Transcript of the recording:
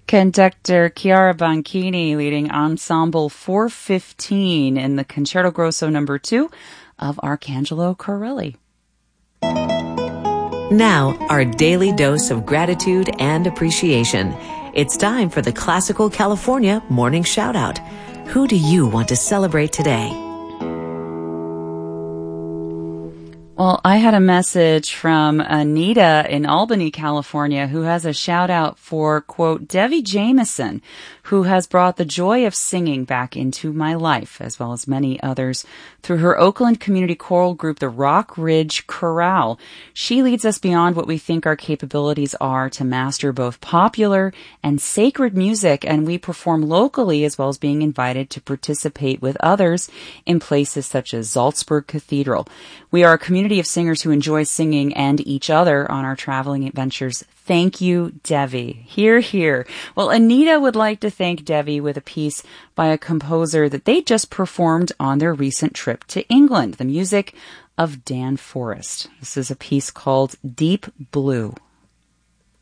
Conductor Chiara Banchini leading Ensemble 415 in the Concerto Grosso No. 2 of Arcangelo Corelli. Now, our daily dose of gratitude and appreciation. It's time for the Classical California Morning Shoutout. Who do you want to celebrate today? Well, I had a message from Anita in Albany, California, who has a shout out for, quote, Devi Jameson, who has brought the joy of singing back into my life, as well as many others, through her Oakland community choral group, the Rock Ridge Chorale. She leads us beyond what we think our capabilities are to master both popular and sacred music, and we perform locally as well as being invited to participate with others in places such as Salzburg Cathedral. We are a community of singers who enjoy singing and each other on our traveling adventures. Thank you, Devi. Hear, hear. Well, Anita would like to thank Devi with a piece by a composer that they just performed on their recent trip to England, the music of Dan Forrest. This is a piece called Deep Blue.